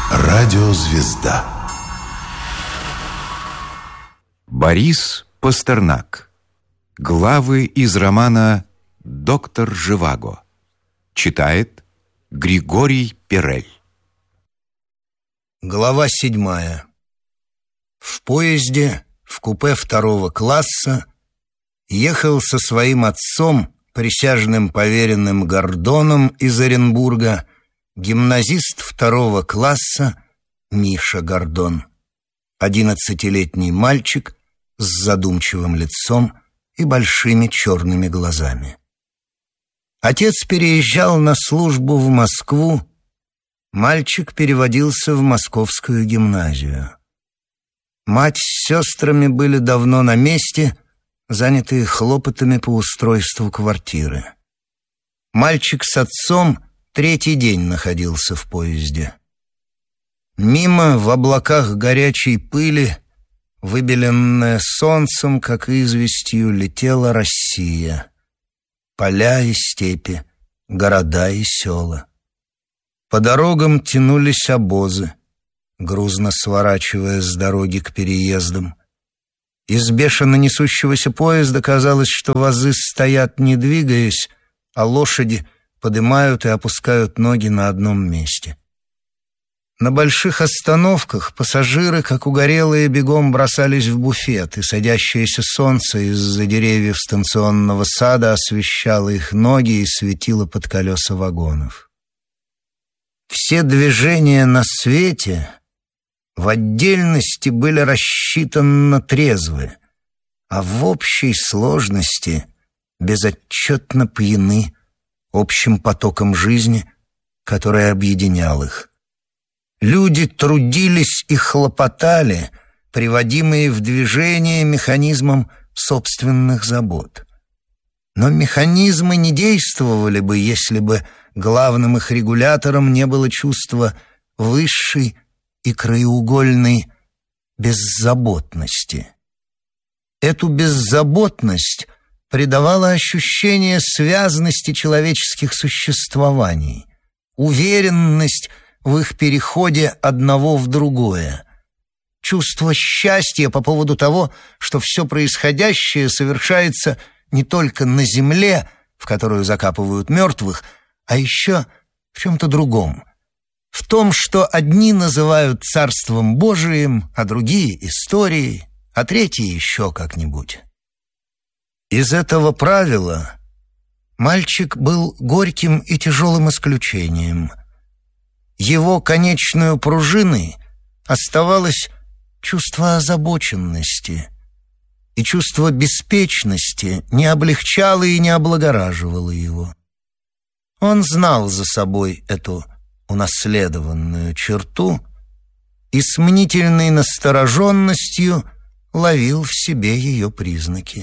Радиозвезда. Борис Пастернак. Главы из романа «Доктор Живаго». Читает Григорий Перель. Глава 7. В поезде, в купе 2 класса, ехал со своим отцом, присяжным поверенным Гордоном из Оренбурга, гимназист 2 класса Миша Гордон, 11-летний мальчик с задумчивым лицом и большими черными глазами. Отец переезжал на службу в Москву, мальчик переводился в московскую гимназию. Мать с сестрами были давно на месте, занятые хлопотами по устройству квартиры. Мальчик с отцом 3-й день находился в поезде. Мимо в облаках горячей пыли, выбеленная солнцем, как известью, летела Россия. Поля и степи, города и села. По дорогам тянулись обозы, грузно сворачивая с дороги к переездам. Из бешено несущегося поезда казалось, что возы стоят, не двигаясь, а лошади поднимают и опускают ноги на одном месте. На больших остановках пассажиры, как угорелые, бегом бросались в буфет, и садящееся солнце из-за деревьев станционного сада освещало их ноги и светило под колеса вагонов. Все движения на свете в отдельности были рассчитаны трезвы, а в общей сложности безотчетно пьяны общим потоком жизни, который объединял их. Люди трудились и хлопотали, приводимые в движение механизмом собственных забот. Но механизмы не действовали бы, если бы главным их регулятором не было чувства высшей и краеугольной беззаботности. Эту беззаботность придавала ощущение связности человеческих существований, уверенность в их переходе одного в другое, чувство счастья по поводу того, что все происходящее совершается не только на земле, в которую закапывают мертвых, а еще в чем-то другом. В том, что одни называют Царством Божиим, а другие — историей, а третьи еще как-нибудь. Из этого правила мальчик был горьким и тяжелым исключением. Его конечной пружиной оставалось чувство озабоченности, и чувство беспечности не облегчало и не облагораживало его. Он знал за собой эту унаследованную черту и с мнительной настороженностью ловил в себе ее признаки.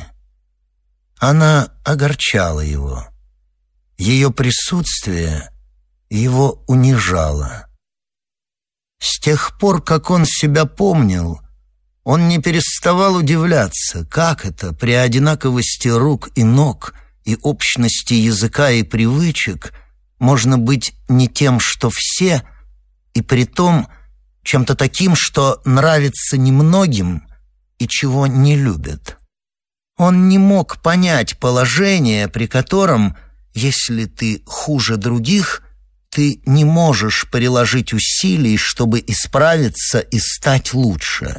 Она огорчала его. Ее присутствие его унижало. С тех пор, как он себя помнил, он не переставал удивляться, как это при одинаковости рук и ног и общности языка и привычек можно быть не тем, что все, и притом чем-то таким, что нравится немногим и чего не любят. Он не мог понять положение, при котором, если ты хуже других, ты не можешь приложить усилий, чтобы исправиться и стать лучше.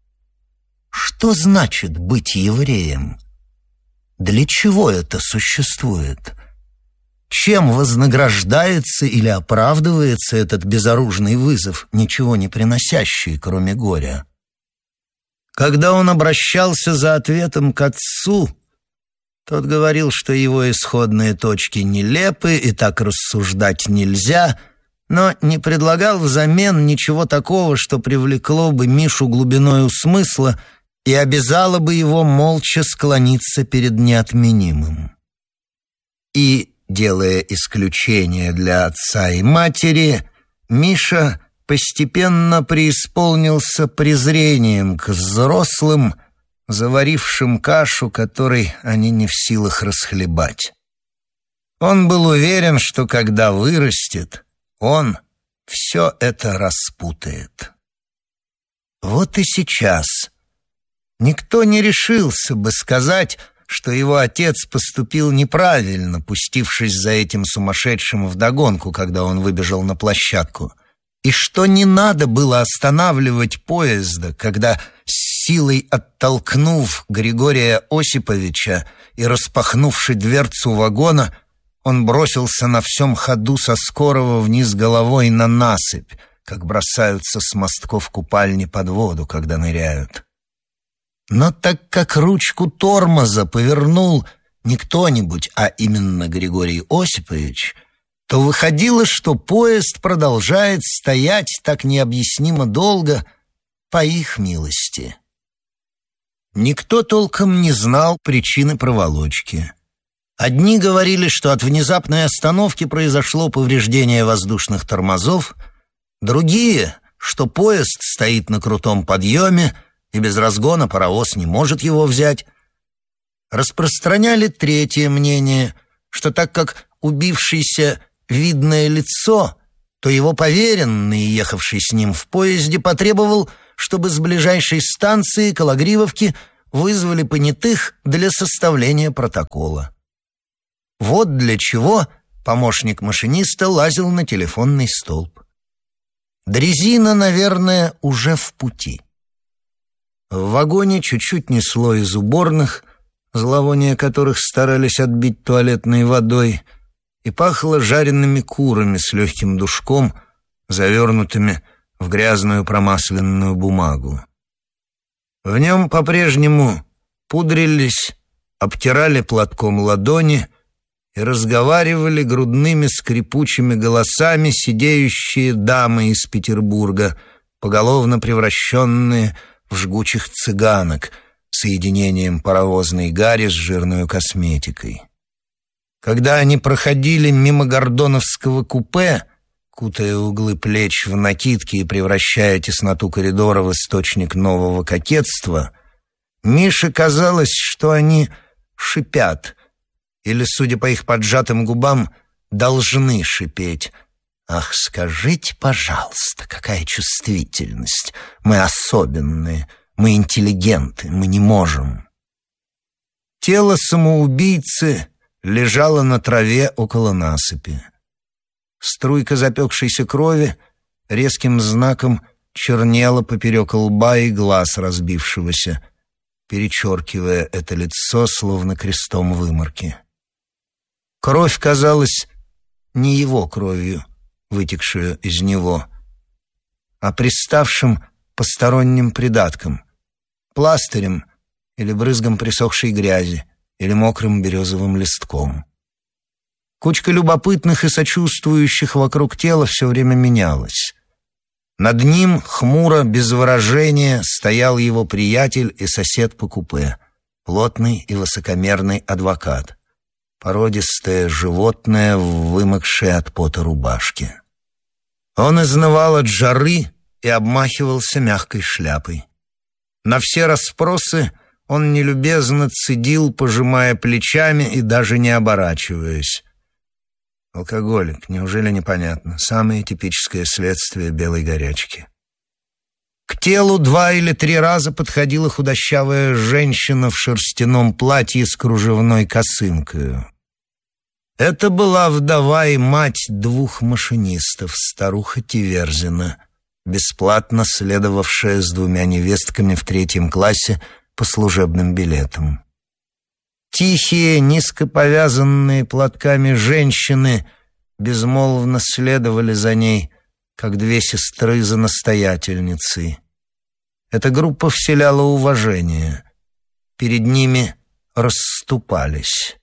Что значит быть евреем? Для чего это существует? Чем вознаграждается или оправдывается этот безоружный вызов, ничего не приносящий, кроме горя? Когда он обращался за ответом к отцу, тот говорил, что его исходные точки нелепы и так рассуждать нельзя, но не предлагал взамен ничего такого, что привлекло бы Мишу глубиною смысла и обязало бы его молча склониться перед неотменимым. И, делая исключение для отца и матери, Миша постепенно преисполнился презрением к взрослым, заварившим кашу, которой они не в силах расхлебать. Он был уверен, что когда вырастет, он, все это распутает. Вот и сейчас никто не решился бы сказать, что его отец поступил неправильно, пустившись за этим сумасшедшим вдогонку, когда он выбежал на площадку, и что не надо было останавливать поезда, когда, с силой оттолкнув Григория Осиповича и распахнувши дверцу вагона, он бросился на всем ходу со скорого вниз головой на насыпь, как бросаются с мостков купальни под воду, когда ныряют. Но так как ручку тормоза повернул не кто-нибудь, а именно Григорий Осипович, то выходило, что поезд продолжает стоять так необъяснимо долго по их милости. Никто толком не знал причины проволочки. Одни говорили, что от внезапной остановки произошло повреждение воздушных тормозов, другие, что поезд стоит на крутом подъеме, и без разгона паровоз не может его взять. Распространяли третье мнение, что так как убившийся видное лицо, то его поверенный, ехавший с ним в поезде, потребовал, чтобы с ближайшей станции Кологривовки вызвали понятых для составления протокола. Вот для чего помощник машиниста лазил на телефонный столб. Дрезина, наверное, уже в пути. В вагоне чуть-чуть несло из уборных, зловоние которых старались отбить туалетной водой, и пахло жареными курами с легким душком, завернутыми в грязную промасленную бумагу. В нем по-прежнему пудрились, обтирали платком ладони и разговаривали грудными скрипучими голосами сидеющие дамы из Петербурга, поголовно превращенные в жгучих цыганок, соединением паровозной гари с жирной косметикой. Когда они проходили мимо гордоновского купе, кутая углы плеч в накидки и превращая тесноту коридора в источник нового кокетства, Мише казалось, что они шипят, или, судя по их поджатым губам, должны шипеть. «Ах, скажите, пожалуйста, какая чувствительность! Мы особенные, мы интеллигенты, мы не можем». Тело самоубийцы лежало на траве около насыпи. Струйка запекшейся крови резким знаком чернела поперек лба и глаз разбившегося, перечеркивая это лицо, словно крестом выморки. Кровь казалась не его кровью, вытекшую из него, а приставшим посторонним придатком, пластырем или брызгом присохшей грязи, или мокрым березовым листком. Кучка любопытных и сочувствующих вокруг тела все время менялась. Над ним, хмуро, без выражения, стоял его приятель и сосед по купе, плотный и высокомерный адвокат, породистое животное в вымокшей от пота рубашке. Он изнывал от жары и обмахивался мягкой шляпой. На все расспросы он нелюбезно цедил, пожимая плечами и даже не оборачиваясь. Алкоголик, неужели непонятно? Самое типическое следствие белой горячки. К телу 2 или 3 раза подходила худощавая женщина в шерстяном платье с кружевной косынкою. Это была вдова и мать 2 машинистов, старуха Тиверзина, бесплатно следовавшая с 2 невестками в 3 классе по служебным билетам. Тихие, низко повязанные платками женщины безмолвно следовали за ней, как 2 сестры за настоятельницей. Эта группа вселяла уважение. Перед ними расступались.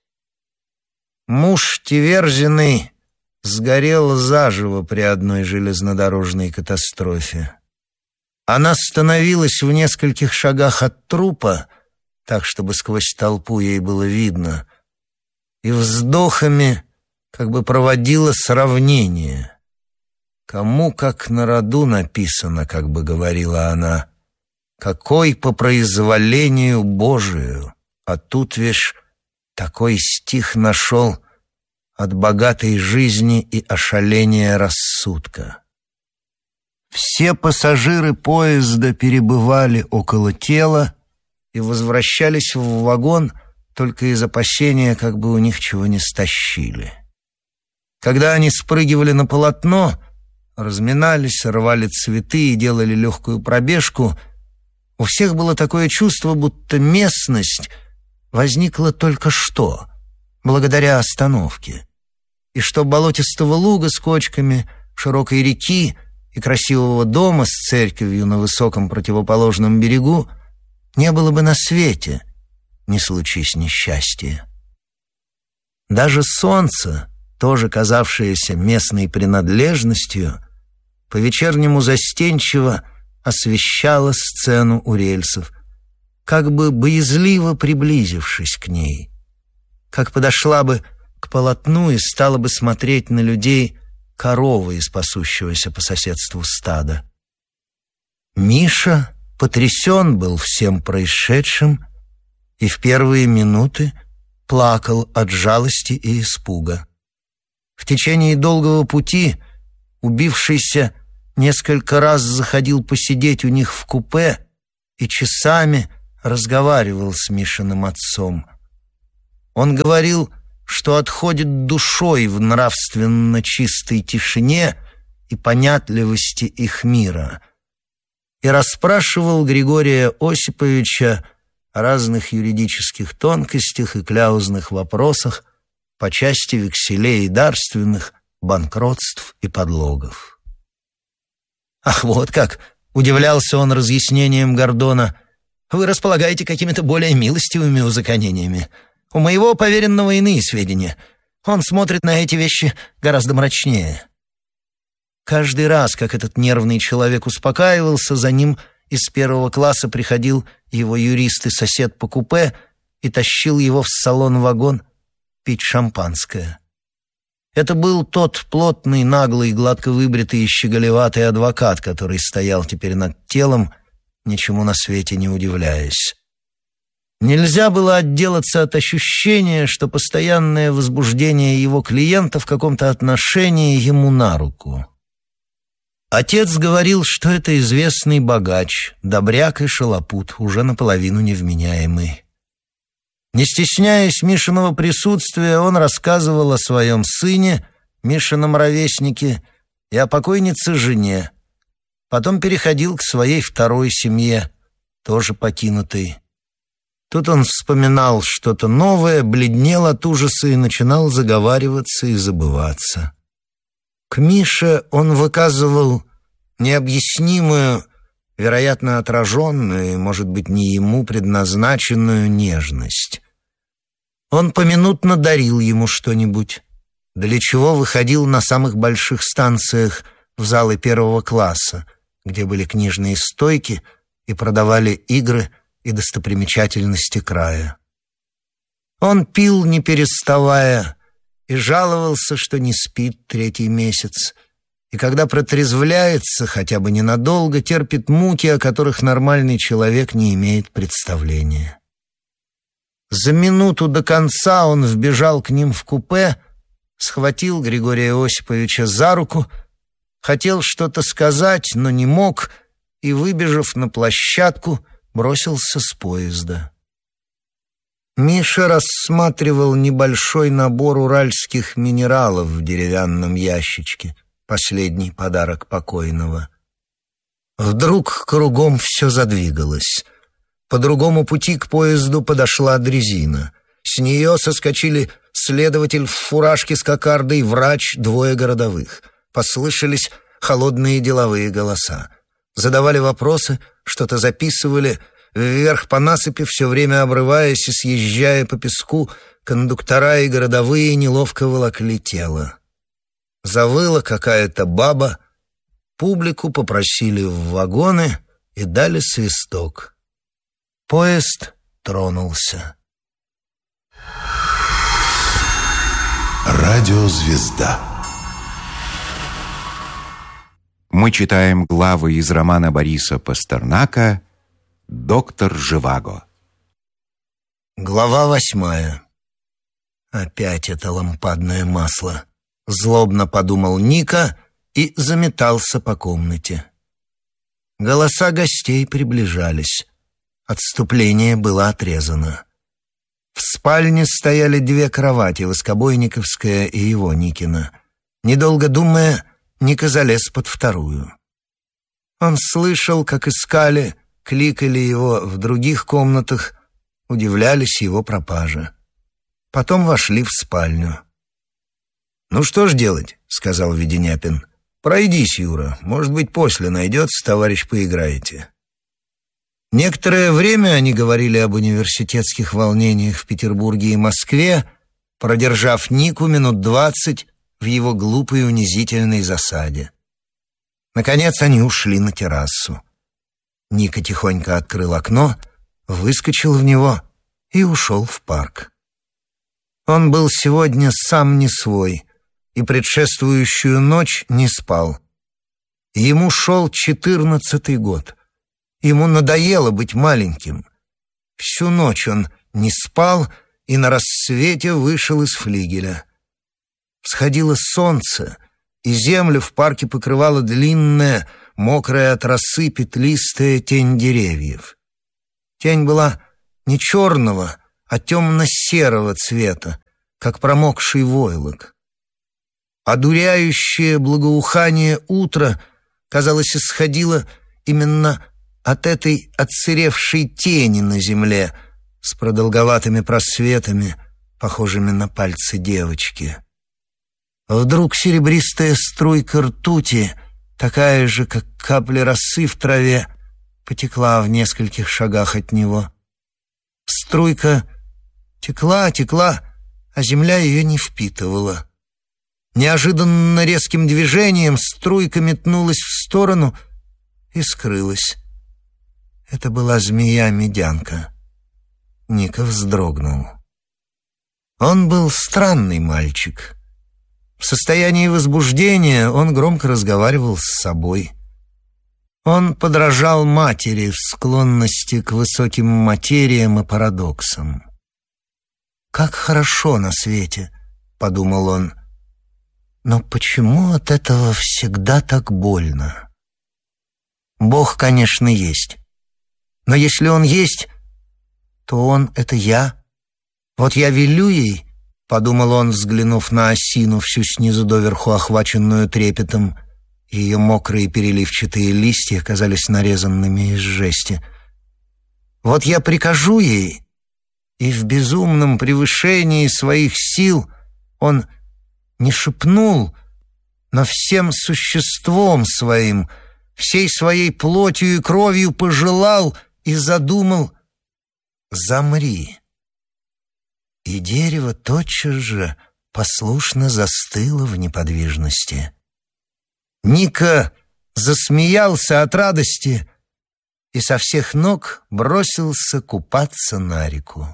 Муж Тиверзиной сгорел заживо при одной железнодорожной катастрофе. Она становилась в нескольких шагах от трупа, так, чтобы сквозь толпу ей было видно, и вздохами как бы проводила сравнение. «Кому как на роду написано», как бы говорила она, «какой по произволению Божию, а тут, вишь, такой стих нашел от богатой жизни и ошаления рассудка». Все пассажиры поезда перебывали около тела и возвращались в вагон только из опасения, как бы у них чего не стащили. Когда они спрыгивали на полотно, разминались, рвали цветы и делали легкую пробежку, у всех было такое чувство, будто местность возникла только что, благодаря остановке, и что болотистого луга с кочками, широкой реки и красивого дома с церковью на высоком противоположном берегу не было бы на свете, не случись несчастья. Даже солнце, тоже казавшееся местной принадлежностью, по-вечернему застенчиво освещало сцену у рельсов, как бы боязливо приблизившись к ней, как подошла бы к полотну и стала бы смотреть на людей корова из пасущегося по соседству стада. Миша потрясен был всем происшедшим и в первые минуты плакал от жалости и испуга. В течение долгого пути убившийся несколько раз заходил посидеть у них в купе и часами разговаривал с Мишиным отцом. Он говорил, что отходит душой в нравственно чистой тишине и понятливости их мира, и расспрашивал Григория Осиповича о разных юридических тонкостях и кляузных вопросах по части векселей и дарственных, банкротств и подлогов. «Ах, вот как!» — удивлялся он разъяснением Гордона. «Вы располагаете какими-то более милостивыми узаконениями. У моего поверенного иные сведения. Он смотрит на эти вещи гораздо мрачнее». Каждый раз, как этот нервный человек успокаивался, за ним из первого класса приходил его юрист и сосед по купе и тащил его в салон-вагон пить шампанское. Это был тот плотный, наглый, гладко выбритый и щеголеватый адвокат, который стоял теперь над телом, ничему на свете не удивляясь. Нельзя было отделаться от ощущения, что постоянное возбуждение его клиента в каком-то отношении ему на руку. Отец говорил, что это известный богач, добряк и шалопут, уже наполовину невменяемый. Не стесняясь Мишиного присутствия, он рассказывал о своем сыне, Мишином ровеснике, и о покойнице жене. Потом переходил к своей второй семье, тоже покинутой. Тут он вспоминал что-то новое, бледнел от ужаса и начинал заговариваться и забываться. К Мише он выказывал необъяснимую, вероятно, отраженную, может быть, не ему предназначенную нежность. Он поминутно дарил ему что-нибудь, для чего выходил на самых больших станциях в залы первого класса, где были книжные стойки и продавали игры и достопримечательности края. Он пил, не переставая, и жаловался, что не спит третий месяц, и когда протрезвляется, хотя бы ненадолго, терпит муки, о которых нормальный человек не имеет представления. За минуту до конца он вбежал к ним в купе, схватил Григория Осиповича за руку, хотел что-то сказать, но не мог, и, выбежав на площадку, бросился с поезда. Миша рассматривал небольшой набор уральских минералов в деревянном ящичке, последний подарок покойного. Вдруг кругом все задвигалось. По другому пути к поезду подошла дрезина. С нее соскочили следователь в фуражке с кокардой, врач, двое городовых. Послышались холодные деловые голоса. Задавали вопросы, что-то записывали. Вверх по насыпи, все время обрываясь и съезжая по песку, кондуктора и городовые неловко волокли тело. Завыла какая-то баба, публику попросили в вагоны и дали свисток. Поезд тронулся. Радиозвезда. Мы читаем главы из романа Бориса Пастернака «Доктор Живаго». Глава 8. Опять это лампадное масло. Злобно подумал Ника и заметался по комнате. Голоса гостей приближались. Отступление было отрезано. В спальне стояли две кровати, Воскобойниковская и его, Никина. Недолго думая, Ника залез под вторую. Он слышал, как искали, кликали его в других комнатах, удивлялись его пропаже. Потом вошли в спальню. «Ну что ж делать?» — сказал Веденяпин. «Пройдись, Юра. Может быть, после найдется, товарищ, поиграете». Некоторое время они говорили об университетских волнениях в Петербурге и Москве, продержав Нику минут 20 в его глупой унизительной засаде. Наконец они ушли на террасу. Ника тихонько открыл окно, выскочил в него и ушел в парк. Он был сегодня сам не свой и предшествующую ночь не спал. Ему шел 14-й год. Ему надоело быть маленьким. Всю ночь он не спал и на рассвете вышел из флигеля. Всходило солнце, и землю в парке покрывала длинная, мокрая от росы петлистая тень деревьев. Тень была не черного, а темно-серого цвета, как промокший войлок. Одуряющее благоухание утра, казалось, исходило именно от этой отсыревшей тени на земле с продолговатыми просветами, похожими на пальцы девочки. Вдруг серебристая струйка ртути, такая же, как капля росы в траве, потекла в нескольких шагах от него. Струйка текла, а земля ее не впитывала. Неожиданно резким движением струйка метнулась в сторону и скрылась. Это была змея-медянка. Ника вздрогнул. Он был странный мальчик. В состоянии возбуждения он громко разговаривал с собой. Он подражал матери в склонности к высоким материям и парадоксам. «Как хорошо на свете», — подумал он. «Но почему от этого всегда так больно? Бог, конечно, есть. Но если он есть, то он — это я. Вот я велю ей, — подумал он, взглянув на осину, всю снизу доверху охваченную трепетом. Ее мокрые переливчатые листья казались нарезанными из жести. Вот я прикажу ей, и в безумном превышении своих сил он не шепнул, но всем существом своим, всей своей плотью и кровью пожелал и задумал: «Замри». И дерево тотчас же послушно застыло в неподвижности. Ника засмеялся от радости и со всех ног бросился купаться на реку.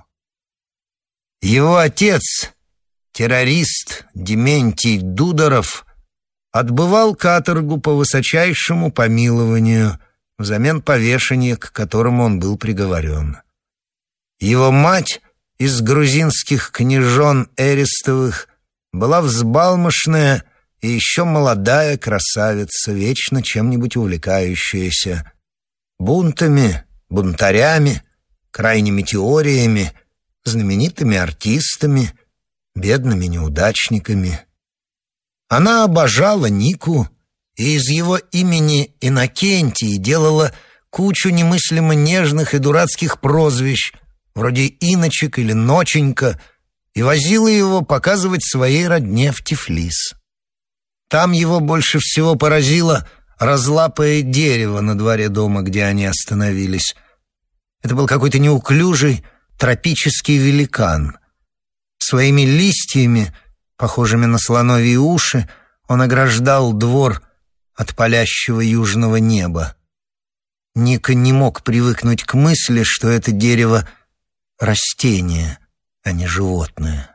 Его отец, террорист Дементий Дударов, отбывал каторгу по высочайшему помилованию взамен повешения, к которому он был приговорен. Его мать из грузинских княжон Эристовых была взбалмошная и еще молодая красавица, вечно чем-нибудь увлекающаяся. Бунтами, бунтарями, крайними теориями, знаменитыми артистами, бедными неудачниками. Она обожала Нику и из его имени Иннокентий делала кучу немыслимо нежных и дурацких прозвищ, вроде Иночек или Ноченька, и возила его показывать своей родне в Тифлис. Там его больше всего поразило разлапое дерево на дворе дома, где они остановились. Это был какой-то неуклюжий тропический великан. Своими листьями, похожими на слоновьи уши, он ограждал двор от палящего южного неба. Ника не мог привыкнуть к мысли, что это дерево — растение, а не животное.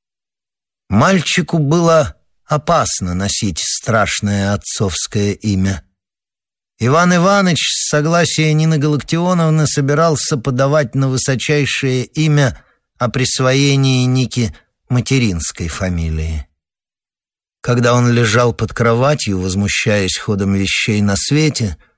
Мальчику было опасно носить страшное отцовское имя. Иван Иванович с согласия Нины Галактионовны собирался подавать на высочайшее имя о присвоении Ники материнской фамилии. Когда он лежал под кроватью, возмущаясь ходом вещей на свете,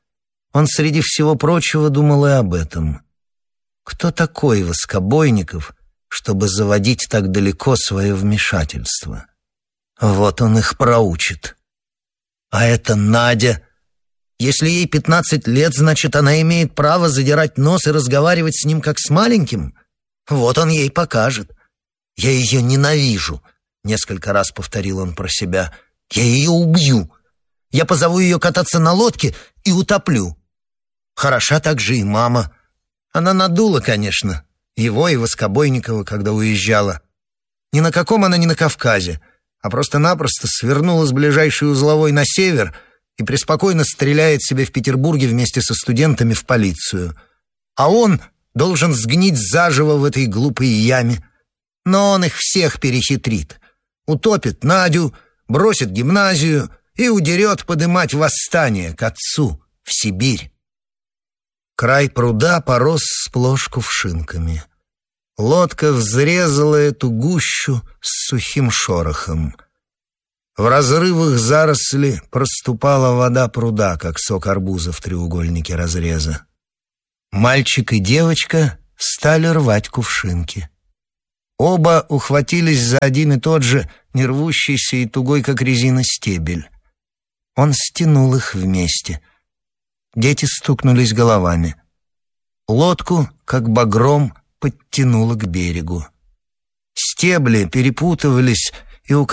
Он среди всего прочего думал и об этом. Кто такой Воскобойников, чтобы заводить так далеко свое вмешательство? Вот он их проучит. А это Надя. Если ей 15 лет, значит, она имеет право задирать нос и разговаривать с ним как с маленьким? Вот он ей покажет. «Я ее ненавижу», — несколько раз повторил он про себя. «Я ее убью. Я позову ее кататься на лодке и утоплю». Хороша также и мама. Она надула, конечно, его и Воскобойникова, когда уезжала. Ни на каком она не на Кавказе, а просто-напросто свернула с ближайшей узловой на север и преспокойно стреляет себе в Петербурге вместе со студентами в полицию. А он должен сгнить заживо в этой глупой яме. Но он их всех перехитрит. Утопит Надю, бросит гимназию и удерет подымать восстание к отцу в Сибирь. Край пруда порос сплошь кувшинками. Лодка взрезала эту гущу с сухим шорохом. В разрывах заросли проступала вода пруда, как сок арбуза в треугольнике разреза. Мальчик и девочка стали рвать кувшинки. Оба ухватились за один и тот же, не рвущийся и тугой, как резина, стебель. Он стянул их вместе. Дети стукнулись головами. Лодку, как багром, подтянуло к берегу. Стебли перепутывались и